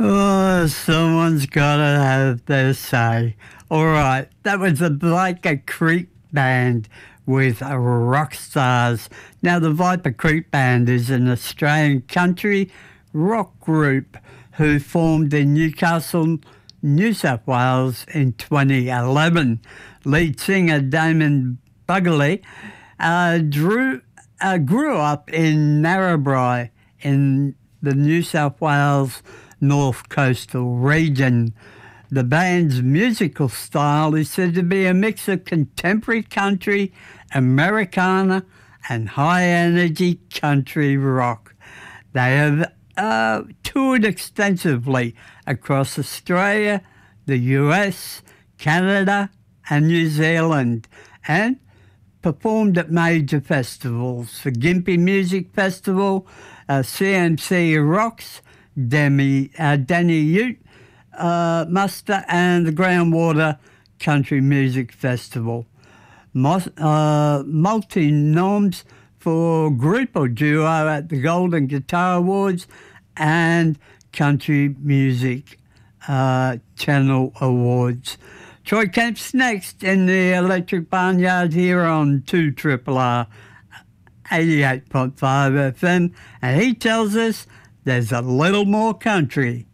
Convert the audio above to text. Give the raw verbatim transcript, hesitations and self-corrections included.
Oh, someone's got to have their say. All right, that was the Viper Creek Band with Rock Stars. Now, the Viper Creek Band is an Australian country rock group who formed in Newcastle, New South Wales in twenty eleven. Lead singer Damon Bugley uh, drew, uh, grew up in Narrabri in the New South Wales North Coastal region. The band's musical style is said to be a mix of contemporary country, Americana, and high-energy country rock. They have uh, toured extensively across Australia, the U S, Canada, and New Zealand, and performed at major festivals, the Gympie Music Festival, uh, C M C Rocks, Demi, uh, Danny Ute, uh, Muster, and the Groundwater Country Music Festival. Mos- uh, multi-noms for group or duo at the Golden Guitar Awards and Country Music uh, Channel Awards. Troy Kemp's next in the Electric Barnyard here on two R R R eighty-eight point five F M, and he tells us there's a little more country